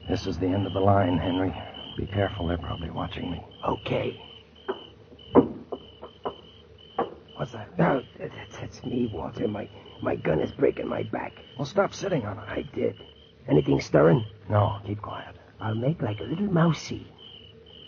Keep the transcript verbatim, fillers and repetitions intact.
This is the end of the line, Henry. Be careful, they're probably watching me. Okay. What's that? No, that's, that's me, Walter. My, my gun is breaking my back. Well, stop sitting on it. I did. Anything stirring? No, keep quiet. I'll make like a little mousey.